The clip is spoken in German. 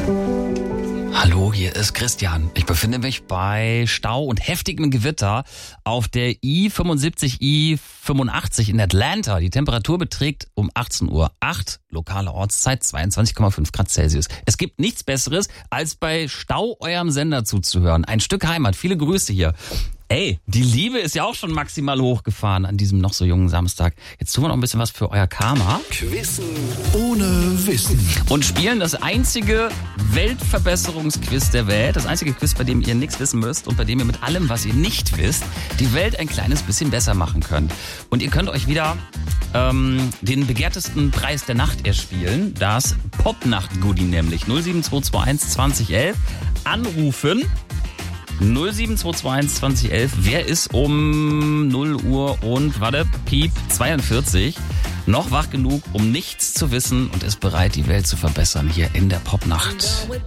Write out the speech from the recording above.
Hallo, hier ist Christian. Ich befinde mich bei Stau und heftigem Gewitter auf der I75, I85 in Atlanta. Die Temperatur beträgt um 18:08 Uhr lokale Ortszeit 22,5 Grad Celsius. Es gibt nichts Besseres, als bei Stau eurem Sender zuzuhören. Ein Stück Heimat. Viele Grüße hier. Ey, die Liebe ist ja auch schon maximal hochgefahren an diesem noch so jungen Samstag. Jetzt tun wir noch ein bisschen was für euer Karma. Quizzen ohne Wissen. Und spielen das einzige Weltverbesserungsquiz der Welt. Das einzige Quiz, bei dem ihr nichts wissen müsst und bei dem ihr mit allem, was ihr nicht wisst, die Welt ein kleines bisschen besser machen könnt. Und ihr könnt euch wieder den begehrtesten Preis der Nacht erspielen. Das Popnacht-Goodie nämlich. 07221 2011 anrufen. 07221 2011. Wer ist um 0 Uhr und, Piep, 42 noch wach genug, um nichts zu wissen und ist bereit, die Welt zu verbessern hier in der Popnacht?